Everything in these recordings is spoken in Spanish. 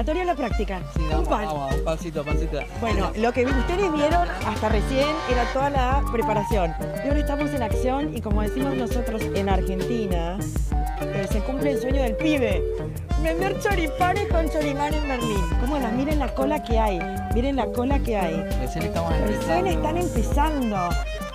teoría y la práctica. Sí, Un vamos, pan. vamos, pancito. Bueno, lo que ustedes vieron hasta recién era toda la preparación. Y ahora estamos en acción y como decimos nosotros en Argentina, se cumple el sueño del pibe. Vender choripanes con chorimán en Berlín. ¿Cómo las? Miren la cola que hay. Miren la cola que hay. Recién estamos Recién están empezando.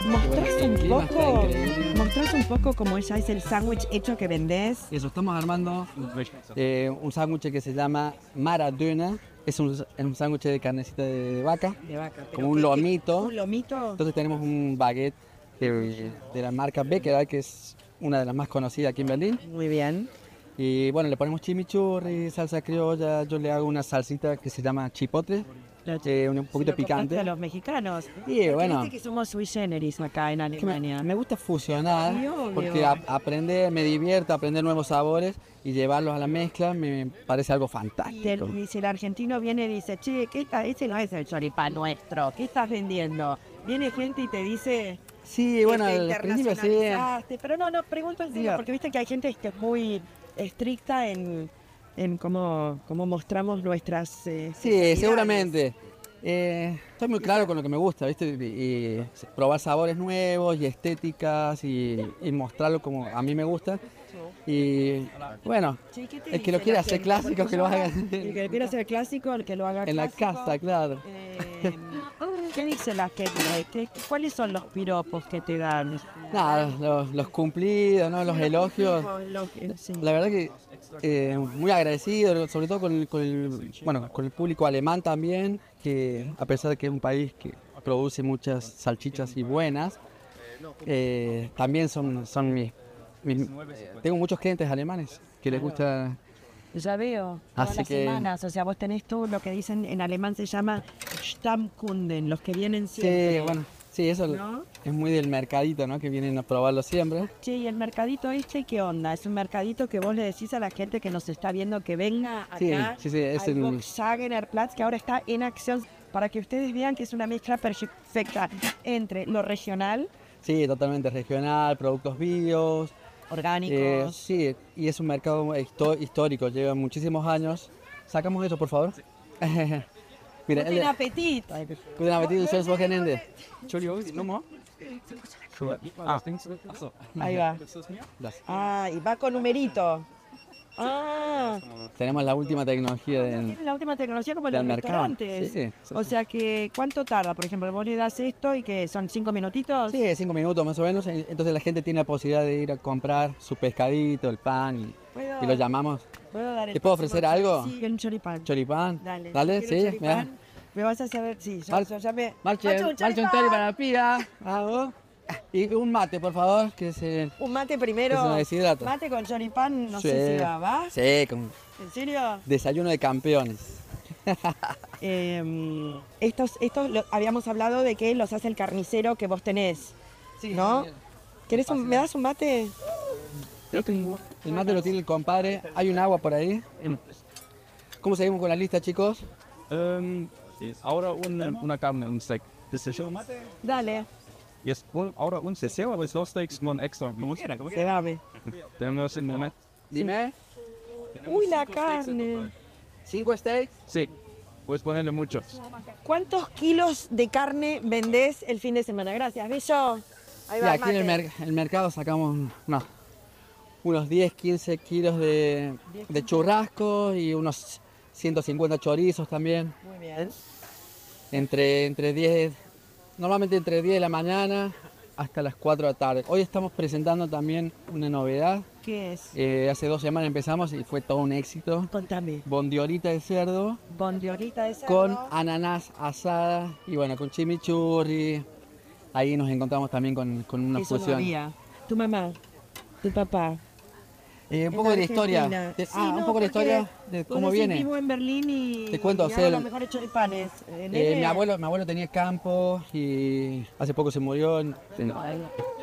Mostrás un poco cómo ya es el sándwich hecho que vendés. Eso, estamos armando un sándwich que se llama Maradona. Es un sándwich de carnecita de vaca, como un lomito. ¿Un lomito? Entonces tenemos un baguette de la marca Becker, que es una de las más conocidas aquí en Berlín. Muy bien. Y bueno, le ponemos chimichurri, salsa criolla. Yo le hago una salsita que se llama chipotle, un poquito picante. A los mexicanos. Y bueno, Viste que somos sui generis acá en Alemania. me gusta fusionar, Sí, obvio. porque aprender, me divierte aprender nuevos sabores y llevarlos a la mezcla me parece algo fantástico. Si el argentino viene y dice, che, ese no es el choripán nuestro, ¿qué estás vendiendo? Viene gente y te dice... Sí, bueno, que al principio sí. internacionalizaste, pero no, pregunto en serio, porque viste que hay gente que es muy estricta en cómo mostramos nuestras... Sí, especialidades. seguramente. Estoy muy claro con lo que me gusta, ¿viste? Y probar sabores nuevos y estéticas y mostrarlo como a mí me gusta. Y bueno, Sí, ¿qué te el que lo dice quiera la hacer gente? clásico, que lo haga El que quiera hacer clásico, el que lo haga en la clásico. casa, claro. ¿Qué dice la gente? ¿Cuáles son los piropos que te dan? Nada, los cumplidos, ¿no? Los elogios. Sí. La verdad que muy agradecido, sobre todo con el público alemán también, que a pesar de que es un país que produce muchas salchichas y buenas, también son tengo muchos clientes alemanes que les gusta. Ya veo, todas Así las que- semanas, o sea, vos tenés todo lo que dicen en alemán se llama Stammkunden, los que vienen siempre. Sí, bueno, sí, eso ¿No? es muy del mercadito, ¿no? Que vienen a probarlo siempre. Che, ¿y el mercadito qué onda? ¿Es un mercadito que vos le decís a la gente que nos está viendo que venga acá Sí, es al el... Volkswagener Platz, que ahora está en acción, para que ustedes vean que es una mezcla perfecta entre lo regional, Sí, totalmente regional, productos bios. orgánicos, Sí, y es un mercado histórico, lleva muchísimos años. Sacamos eso, por favor. Mira, ¡Guten Appetit! Guten Appetit, ustedes Wochenende. Entschuldigung, die Nummer? Ahí va. Gracias. Ah, y va con numerito. Ah, Tenemos la última tecnología tiene la última tecnología como en del los mercado. restaurantes. Sí. O sea que, ¿cuánto tarda? Por ejemplo, vos le das esto y que son 5 minutitos. Sí, 5 minutos más o menos. Entonces la gente tiene la posibilidad de ir a comprar su pescadito, el pan, y lo llamamos ¿Puedo dar el ¿Te puedo próximo ofrecer algo? Sí, un choripán. choripán. Dale, Dale, quiero sí, choripán. mira. Me vas a saber, sí, yo ya me... Marchen un chori para la piba. Vamos. Y un mate, por favor, que se... Un mate primero. Que se me deshidrata. Mate con choripán, no Sí. sé si va. Sí, con ¿En serio? desayuno de campeones. Estos habíamos hablado de que los hace el carnicero que vos tenés, ¿no? ¿Me das un mate? El mate lo tiene el compadre. Hay un agua por ahí. ¿Cómo seguimos con la lista, chicos? Ahora una carne, un steak. Das ist schon Dale, Jetzt ahora un deseo, aber los steaks son extra. se dame. Tenemos el momento. Dime. Uy, la carne. 5 steaks. Sí, puedes ponerle muchos. ¿Cuántos kilos de carne vendés el fin de semana? Gracias, Bello. Ahí Y va aquí en mate. el mercado sacamos unos 10, 15 kilos de churrasco y unos 150 chorizos también. Muy bien. Entre 10, normalmente entre 10 de la mañana hasta las 4 de la tarde. Hoy estamos presentando también una novedad. ¿Qué es? Hace 2 semanas empezamos y fue todo un éxito. Contame. Bondiolita de cerdo Bondiolita de cerdo. con ananás asada y bueno, con chimichurri. Ahí nos encontramos también con una Eso no fusión. había. Tu mamá, tu papá. Un poco de la historia. Argentina. Sí, Un no, poco de la historia porque de vos cómo decís, viene. Vivo en Berlín y Te cuento, y o sea, hago los mejores choripanes. Mi abuelo tenía campo y hace poco se murió.